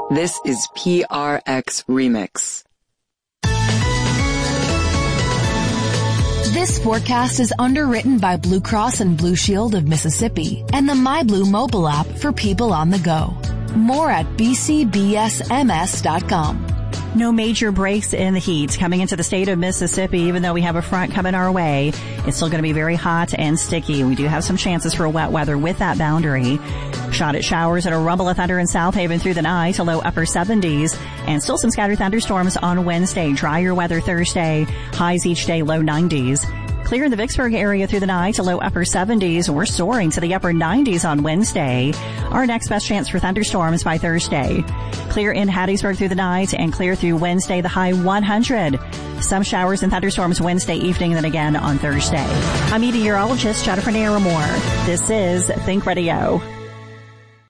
This is PRX Remix. This forecast is underwritten by Blue Cross and Blue Shield of Mississippi and the MyBlue mobile app for people on the go. More at bcbsms.com. No major breaks in the heat coming into the state of Mississippi. Even though we have a front coming our way, it's still going to be very hot and sticky. We do have some chances for wet weather with that boundary. Shot at showers and a rumble of thunder in South Haven through the night to low upper 70s, and still some scattered thunderstorms on Wednesday. Drier weather Thursday, highs each day low 90s. Clear in the Vicksburg area through the night to low upper 70s. We're soaring to the upper 90s on Wednesday. Our next best chance for thunderstorms by Thursday. Clear in Hattiesburg through the night and clear through Wednesday, the high 100. Some showers and thunderstorms Wednesday evening and then again on Thursday. I'm meteorologist Jennifer Naramore. This is Think Radio.